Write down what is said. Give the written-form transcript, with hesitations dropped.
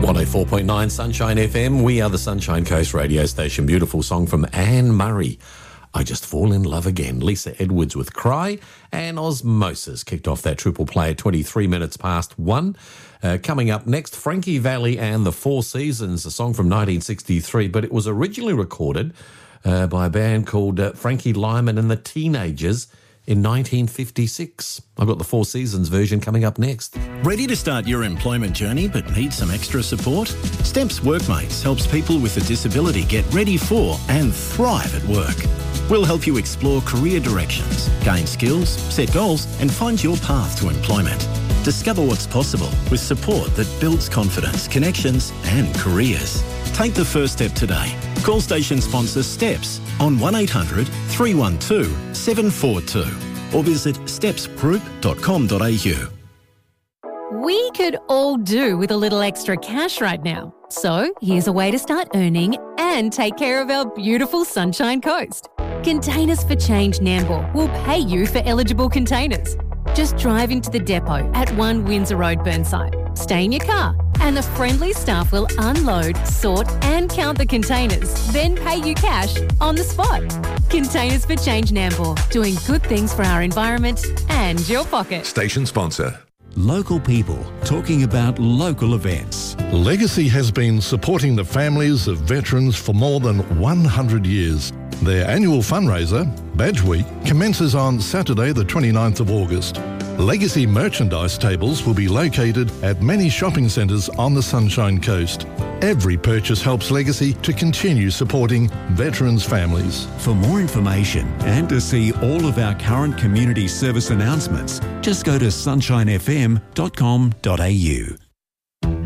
104.9 Sunshine FM. We are the Sunshine Coast radio station. Beautiful song from Anne Murray. I Just Fall in Love Again. Lisa Edwards with Cry, and Osmosis kicked off that triple play at 23 minutes past 1. Coming up next, Frankie Valli and the Four Seasons, a song from 1963, but it was originally recorded by a band called Frankie Lyman and the Teenagers in 1956. I've got the Four Seasons version coming up next. Ready to start your employment journey but need some extra support? Steps Workmates helps people with a disability get ready for and thrive at work. We'll help you explore career directions, gain skills, set goals and find your path to employment. Discover what's possible with support that builds confidence, connections and careers. Take the first step today. Call station sponsor Steps on 1800 312 742 or visit stepsgroup.com.au. We could all do with a little extra cash right now. So here's a way to start earning and take care of our beautiful Sunshine Coast. Containers for Change Nambour will pay you for eligible containers. Just drive into the depot at 1 Windsor Road, Burnside. Stay in your car and the friendly staff will unload, sort and count the containers, then pay you cash on the spot. Containers for Change Nambour, doing good things for our environment and your pocket. Station sponsor. Local people talking about local events. Legacy has been supporting the families of veterans for more than 100 years. Their annual fundraiser, Badge Week, commences on Saturday the 29th of August. Legacy merchandise tables will be located at many shopping centres on the Sunshine Coast. Every purchase helps Legacy to continue supporting veterans' families. For more information and to see all of our current community service announcements, just go to sunshinefm.com.au.